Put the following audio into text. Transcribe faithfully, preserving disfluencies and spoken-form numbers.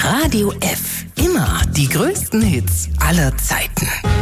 Radio F. Immer die größten Hits aller Zeiten.